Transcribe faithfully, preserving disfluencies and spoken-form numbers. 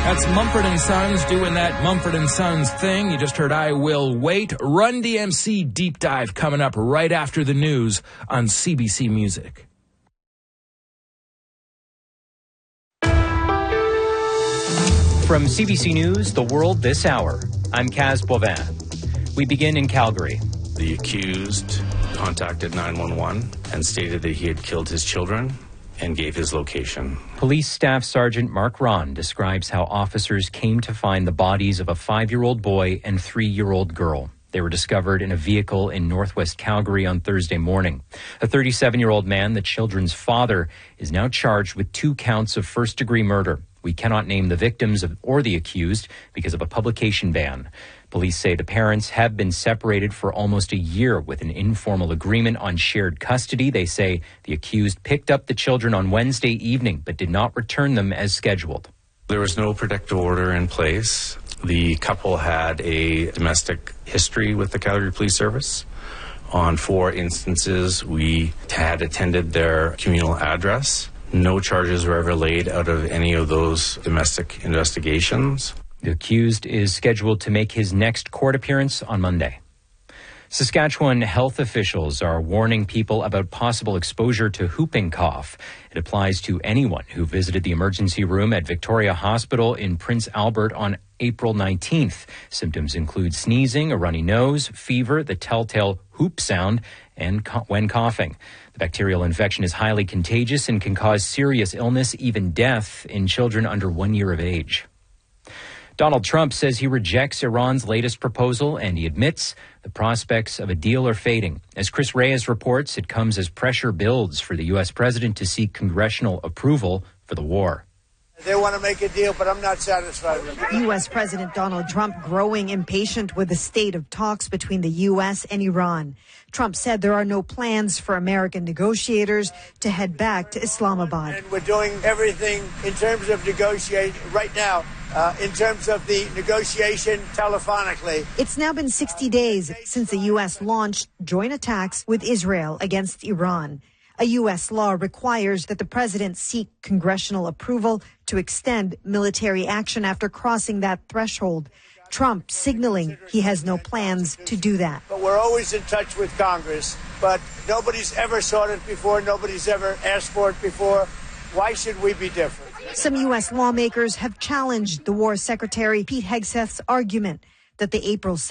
That's Mumford and Sons doing that Mumford and Sons thing. You just heard I Will Wait. Run D M C Deep Dive coming up right after the news on C B C Music. From C B C News, The World This Hour, I'm Kaz Boivin. We begin in Calgary. The accused contacted nine one one and stated that he had killed his children and gave his location. Police Staff Sergeant Mark Ron describes how officers came to find the bodies of a five-year-old boy and three-year-old girl. They were discovered in a vehicle in northwest Calgary on Thursday morning. A thirty-seven-year-old man, the children's father, is now charged with two counts of first-degree murder. We cannot name the victims of, or the accused because of a publication ban. Police say the parents have been separated for almost a year with an informal agreement on shared custody. They say the accused picked up the children on Wednesday evening but did not return them as scheduled. There was no protective order in place. The couple had a domestic history with the Calgary Police Service. On four instances, we had attended their communal address. No charges were ever laid out of any of those domestic investigations. The accused is scheduled to make his next court appearance on Monday. Saskatchewan health officials are warning people about possible exposure to whooping cough. It applies to anyone who visited the emergency room at Victoria Hospital in Prince Albert on April nineteenth. Symptoms include sneezing, a runny nose, fever, the telltale whoop sound, and co- when coughing. The bacterial infection is highly contagious and can cause serious illness, even death, in children under one year of age. Donald Trump says he rejects Iran's latest proposal, and he admits the prospects of a deal are fading. As Chris Reyes reports, it comes as pressure builds for the U S president to seek congressional approval for the war. They want to make a deal, but I'm not satisfied with it. U S President Donald Trump growing impatient with the state of talks between the U S and Iran. Trump said there are no plans for American negotiators to head back to Islamabad. And we're doing everything in terms of negotiate right now, uh, in terms of the negotiation telephonically. It's now been sixty days since the U S launched joint attacks with Israel against Iran. A U S law requires that the president seek congressional approval to extend military action after crossing that threshold. Trump signaling he has no plans to do that. But we're always in touch with Congress, but nobody's ever sought it before. Nobody's ever asked for it before. Why should we be different? Some U S lawmakers have challenged the War Secretary Pete Hegseth's argument that the April